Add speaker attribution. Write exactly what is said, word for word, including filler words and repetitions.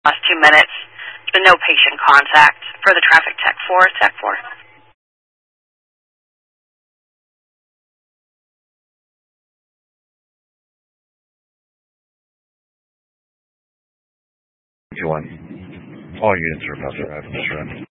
Speaker 1: last two minutes. There's been no patient contact for the traffic tech four, tech four.
Speaker 2: One. All units are about to arrive on the trend.